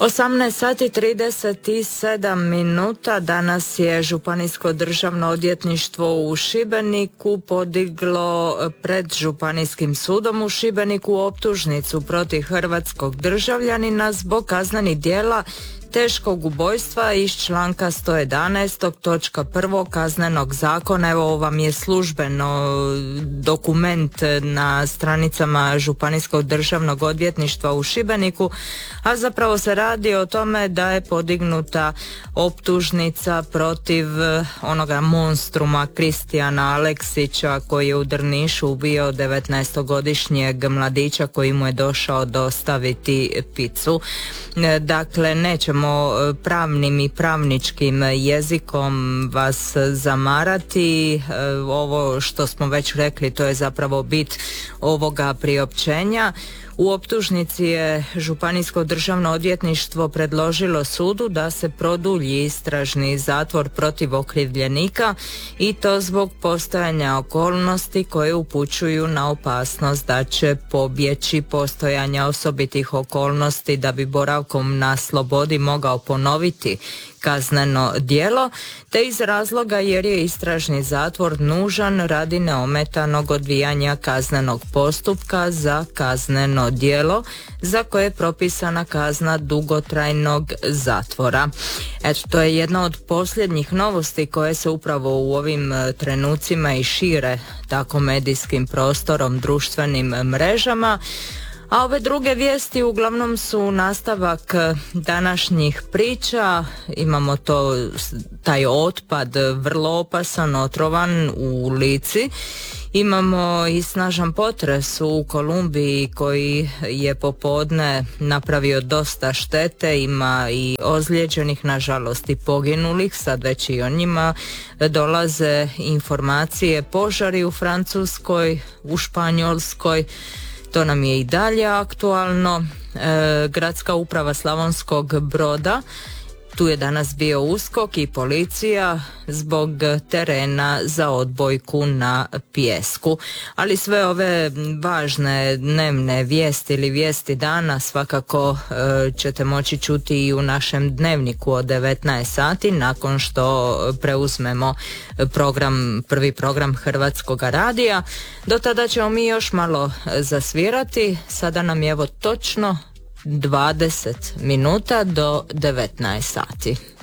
18 sati 37 minuta. Danas je Županijsko državno odvjetništvo u Šibeniku podiglo pred Županijskim sudom u Šibeniku optužnicu protiv hrvatskog državljanina zbog kaznenih djela teškog ubojstva iz članka 111. točka 1. Kaznenog zakona. Evo, ovo vam je službeno dokument na stranicama Županijskog državnog odvjetništva u Šibeniku, a zapravo se radi o tome da je podignuta optužnica protiv onoga monstruma Kristijana Aleksića koji je u Drnišu ubio 19-godišnjeg mladića koji mu je došao dostaviti picu. Dakle, nećemo pravnim i pravničkim jezikom vas zamarati. Ovo što smo već rekli, to je zapravo bit ovoga priopćenja. U optužnici je Županijsko državno odvjetništvo predložilo sudu da se produlji istražni zatvor protiv okrivljenika i to zbog postojanja okolnosti koje upućuju na opasnost da će pobjeći, postojanja osobitih okolnosti da bi boravkom na slobodi mogao ponoviti kazneno djelo, te iz razloga jer je istražni zatvor nužan radi neometanog odvijanja kaznenog postupka za kazneno djelo za koje je propisana kazna dugotrajnog zatvora. Eto, to je jedna od posljednjih novosti koje se upravo u ovim trenucima i šire tako medijskim prostorom, društvenim mrežama. A ove druge vijesti uglavnom su nastavak današnjih priča. Imamo taj otpad vrlo opasan, otrovan u Lici. Imamo i snažan potres u Kolumbiji koji je popodne napravio dosta štete, ima i ozlijeđenih, nažalost i poginulih, sad već i o njima dolaze informacije. Požari u Francuskoj, u Španjolskoj, to nam je i dalje aktualno. Gradska uprava Slavonskog Broda, tu je danas bio USKOK i policija zbog terena za odbojku na pijesku. Ali sve ove važne dnevne vijesti ili vijesti dana svakako ćete moći čuti i u našem dnevniku od 19 sati nakon što preuzmemo prvi program Hrvatskog radija. Do tada ćemo mi još malo zasvirati. Sada nam je evo točno 20 minuta do 19 sati.